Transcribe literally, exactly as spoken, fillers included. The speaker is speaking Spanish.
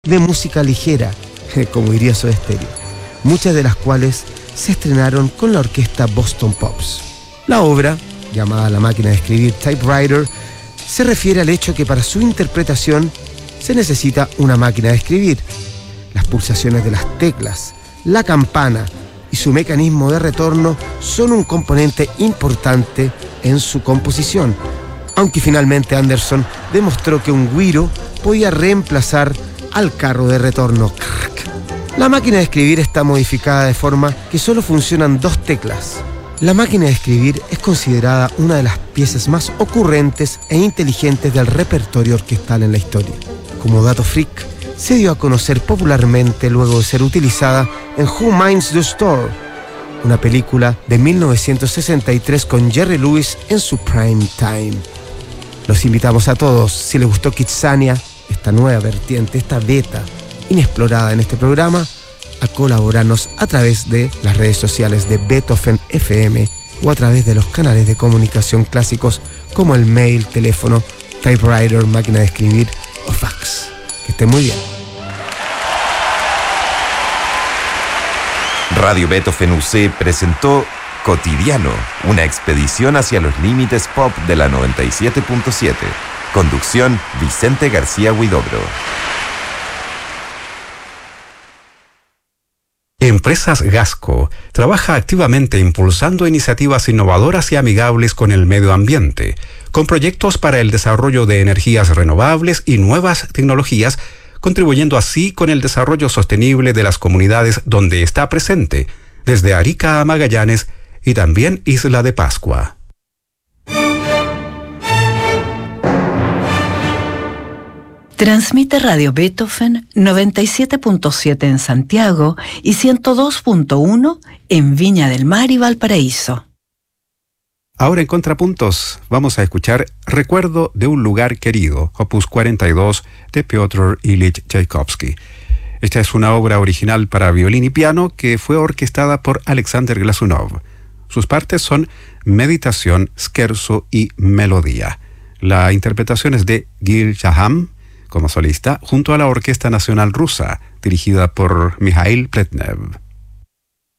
de música ligera, como diría Soda Stereo, muchas de las cuales se estrenaron con la orquesta Boston Pops. La obra, llamada La máquina de escribir Typewriter, se refiere al hecho que para su interpretación se necesita una máquina de escribir. Las pulsaciones de las teclas, la campana y su mecanismo de retorno son un componente importante en su composición, aunque finalmente Anderson demostró que un güiro podía reemplazar al carro de retorno. La máquina de escribir está modificada de forma que solo funcionan dos teclas. La máquina de escribir es considerada una de las piezas más ocurrentes e inteligentes del repertorio orquestal en la historia. Como dato freak, se dio a conocer popularmente luego de ser utilizada en Who Minds the Store, una película de mil novecientos sesenta y tres con Jerry Lewis en su prime time. Los invitamos a todos, si les gustó Kidsania, esta nueva vertiente, esta beta inexplorada en este programa, a colaborarnos a través de las redes sociales de Beethoven F M o a través de los canales de comunicación clásicos como el mail, teléfono, typewriter, máquina de escribir o fax. Que estén muy bien. Radio Beethoven U C presentó Cotidiano, una expedición hacia los límites pop de la noventa y siete punto siete. Conducción, Vicente García Huidobro. Empresas Gasco trabaja activamente impulsando iniciativas innovadoras y amigables con el medio ambiente, con proyectos para el desarrollo de energías renovables y nuevas tecnologías, contribuyendo así con el desarrollo sostenible de las comunidades donde está presente, desde Arica a Magallanes y también Isla de Pascua. Transmite Radio Beethoven noventa y siete punto siete en Santiago y ciento dos punto uno en Viña del Mar y Valparaíso. Ahora en Contrapuntos vamos a escuchar Recuerdo de un lugar querido, opus cuarenta y dos de Piotr Ilich Tchaikovsky. Esta es una obra original para violín y piano que fue orquestada por Alexander Glazunov. Sus partes son meditación, scherzo y melodía. La interpretación es de Gil Shaham como solista junto a la Orquesta Nacional Rusa, dirigida por Mikhail Pletnev.